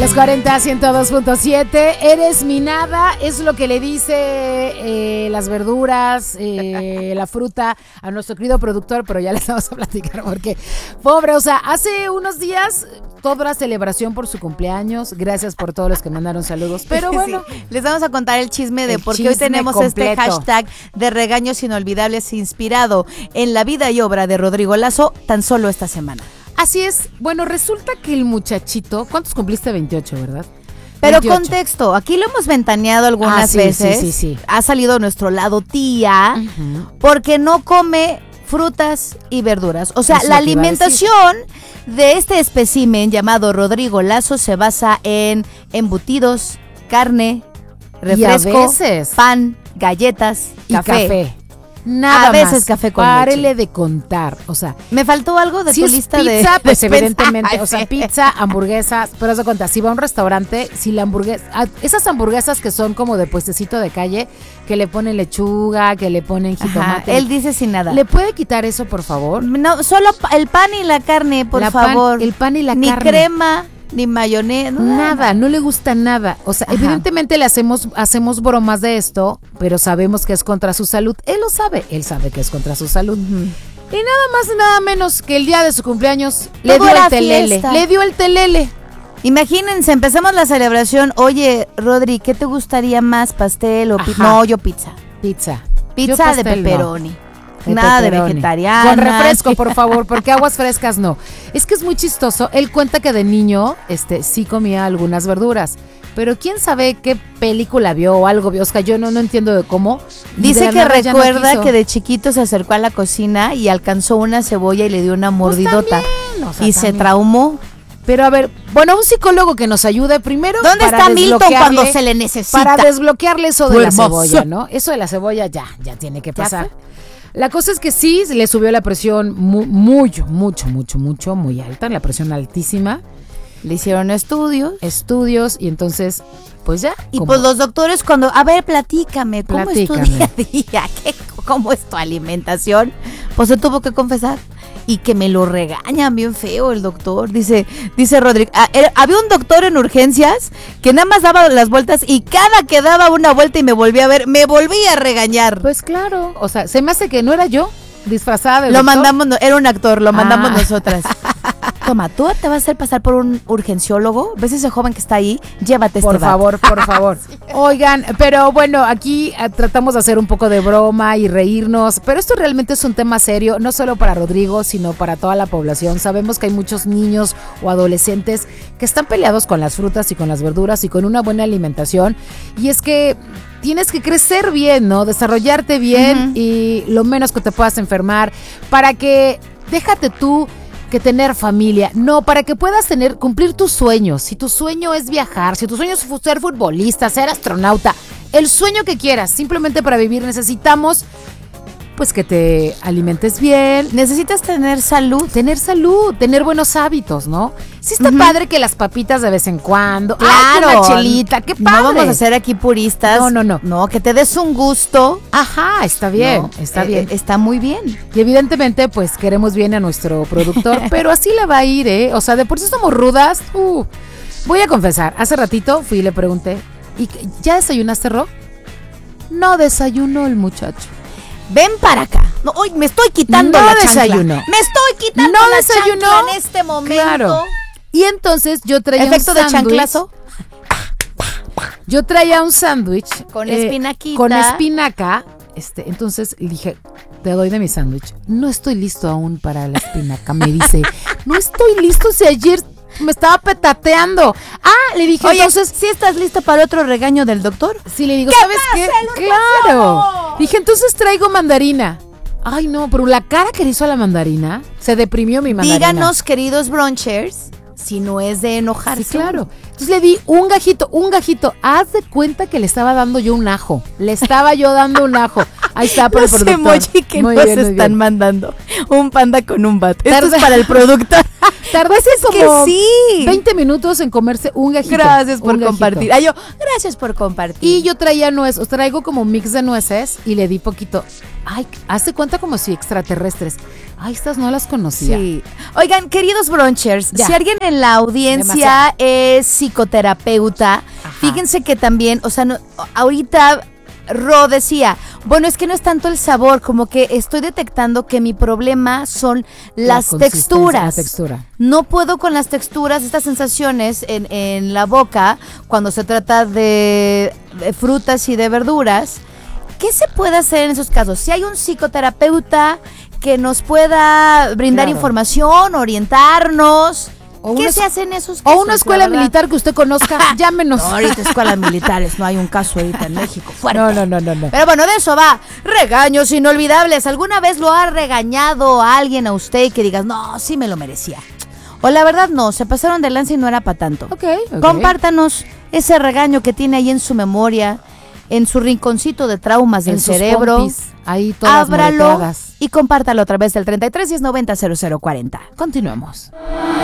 1040 102.7. Eres mi nada, es lo que le dice las verduras, la fruta a nuestro querido productor, pero ya les vamos a platicar porque, pobre, o sea, hace unos días toda la celebración por su cumpleaños. Gracias por todos los que mandaron saludos. Pero bueno, sí, les vamos a contar el chisme de por qué hoy tenemos completo. este hashtag de regaños inolvidables inspirado en la vida y obra de Rodrigo Lazo tan solo esta semana. Así es. Bueno, resulta que el muchachito, ¿cuántos cumpliste? 28, ¿verdad? Pero 28. Contexto, aquí lo hemos ventaneado algunas veces. Sí. Ha salido a nuestro lado tía, porque no come frutas y verduras. O sea, Eso la te iba a alimentación de este espécimen llamado Rodrigo Lazo se basa en embutidos, carne, refresco, y a veces pan, galletas y café. Nada a veces más. café con Párele leche. de contar, o sea, ¿Me faltó algo de si tu es lista pizza, de pues despensa? evidentemente, o sea, pizza, hamburguesas, pero haz de cuenta, si va a un restaurante, si la hamburguesa, esas hamburguesas que son como de puestecito de calle, que le ponen lechuga, que le ponen jitomate. Ajá, él dice sin nada. ¿Le puede quitar eso, por favor? No, solo el pan y la carne, por favor. El pan y la ni carne. Ni crema, ni mayonesa. Nada, no le gusta nada. O sea, evidentemente le hacemos bromas de esto, pero sabemos que es contra su salud. Él lo sabe, él sabe que es contra su salud. Y nada más y nada menos que el día de su cumpleaños le dio el telele. Fiesta. Le dio el telele. Imagínense, empezamos la celebración. Oye, Rodri, ¿qué te gustaría más? ¿Pastel o pizza? No, yo pizza. Pizza. Pizza de pepperoni. Nada de vegetariana. Con refresco, por favor, porque aguas frescas no. Es que es muy chistoso. Él cuenta que de niño sí comía algunas verduras, pero quién sabe qué película vio o algo vio. O sea, yo no entiendo de cómo. Dice que recuerda que de chiquito se acercó a la cocina y alcanzó una cebolla y le dio una mordidota. También, o sea, y se traumó. Pero a ver, bueno, un psicólogo que nos ayude primero. ¿Dónde está Milton cuando se le necesita? Para desbloquearle eso de la cebolla, ¿no? Eso de la cebolla ya tiene que pasar. La cosa es que sí, le subió la presión muy alta, la presión altísima. Le hicieron estudios y entonces, pues ya. Y pues los doctores cuando, a ver, platícame, ¿cómo es tu día a día? ¿Cómo es tu alimentación? Pues se tuvo que confesar. Y que me lo regañan bien feo el doctor. Dice Rodrigo, había un doctor en urgencias que nada más daba las vueltas y cada que daba una vuelta y me volvía a ver, me volvía a regañar. Pues claro, o sea, se me hace que no era yo disfrazada de Lo doctor. mandamos, era un actor, lo mandamos nosotras. Toma, ¿tú te vas a hacer pasar por un urgenciólogo? ¿Ves ese joven que está ahí? Llévate por favor. Sí. Oigan, pero bueno, aquí tratamos de hacer un poco de broma y reírnos, pero esto realmente es un tema serio, no solo para Rodrigo, sino para toda la población. Sabemos que hay muchos niños o adolescentes que están peleados con las frutas y con las verduras y con una buena alimentación, y es que tienes que crecer bien, ¿no? Desarrollarte bien y lo menos que te puedas enfermar para que, déjate tú, que tener familia, no, para que puedas cumplir tus sueños. Si tu sueño es viajar, si tu sueño es ser futbolista, ser astronauta, el sueño que quieras, simplemente para vivir necesitamos pues que te alimentes bien. Necesitas tener salud, tener buenos hábitos, ¿no? Sí está padre que las papitas de vez en cuando, claro, una chelita, qué padre. No vamos a ser aquí puristas. No, que te des un gusto. Ajá, está bien, bien. Está muy bien. Y evidentemente, pues queremos bien a nuestro productor, pero así le va a ir, ¿eh? O sea, de por sí somos rudas. Voy a confesar, hace ratito fui y le pregunté, ¿y ya desayunaste, Ro? No desayunó el muchacho. Ven para acá. No, hoy me estoy quitando la desayuno. chancla. Me estoy quitando la chancla en este momento. Claro. Y entonces yo traía efecto un de chanclazo. Yo traía un sándwich con espinaquita. Con espinaca. Entonces le dije, te doy de mi sándwich. No estoy listo aún para la espinaca. Me dice, no estoy listo si ayer me estaba petateando. Le dije, oye, entonces, ¿sí estás lista para otro regaño del doctor? Sí, le digo, ¿sabes qué? Claro. Dije, entonces traigo mandarina. Ay, no, pero la cara que le hizo a la mandarina, se deprimió mi mandarina. Díganos, queridos brunchers, si no es de enojarse. Sí, claro. Entonces le di un gajito. Haz de cuenta que le estaba dando yo un ajo. Le estaba yo dando un ajo. Ahí está para el productor. Emoji que nos están mandando. Un panda con un bat. Esto es para el productor. Tardaste Pues es como que sí. 20 minutos en comerse un gajito. Gracias por un gajito. compartir. Gracias por compartir. Y yo traía traigo como mix de nueces y le di poquito. Ay, hace cuenta como si extraterrestres. Ay, estas no las conocía. Sí. Oigan, queridos brunchers, Ya. si alguien en la audiencia es psicoterapeuta, fíjense que también, o sea, ahorita Ro decía, bueno, es que no es tanto el sabor, como que estoy detectando que mi problema son las texturas. La textura. No puedo con las texturas, estas sensaciones en la boca, cuando se trata de frutas y de verduras. ¿Qué se puede hacer en esos casos? Si hay un psicoterapeuta que nos pueda brindar información, orientarnos. ¿Qué se hace en esos casos? O una escuela militar que usted conozca, llámenos. No, ahorita escuelas militares, no hay un caso ahorita en México. Fuerte. No. Pero bueno, de eso va. Regaños inolvidables. ¿Alguna vez lo ha regañado a alguien a usted y que digas, no, sí me lo merecía? O la verdad no, se pasaron de lanza y no era para tanto. Ok. Compártanos ese regaño que tiene ahí en su memoria, en su rinconcito de traumas del cerebro. Pompis, ahí todas ábralo moreteadas. y compártalo a través del 33 10 90 0040. Continuemos.